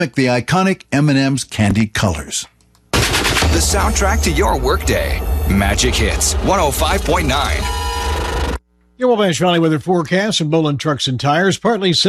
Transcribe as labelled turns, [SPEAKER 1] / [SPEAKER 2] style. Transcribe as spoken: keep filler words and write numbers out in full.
[SPEAKER 1] the iconic M and M's candy colors.
[SPEAKER 2] The soundtrack to your workday. Magic Hits one oh five point nine.
[SPEAKER 3] Your Wabash Valley weather forecast from Boland Trucks and Tires. Partly sunny.